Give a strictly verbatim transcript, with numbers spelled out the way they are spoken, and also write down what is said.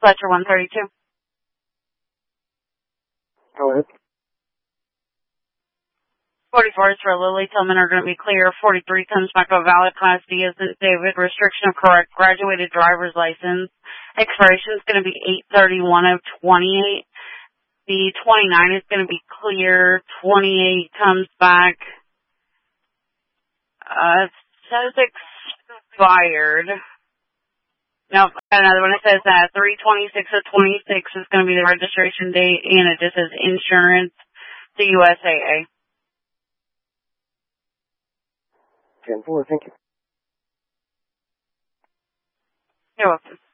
Fletcher one thirty-two. Go ahead. forty-four is for Lily Tillman are going to be clear. forty-three comes back a valid Class D as David. Restriction of correct graduated driver's license. Expiration is going to be eight thirty-one of twenty-eight. The twenty-nine is going to be clear. twenty-eight comes back. Uh, it says expired. No, another one. It says that three twenty-six of twenty-six is going to be the registration date, and it just says insurance to U S A A. ten four, thank you. You're welcome.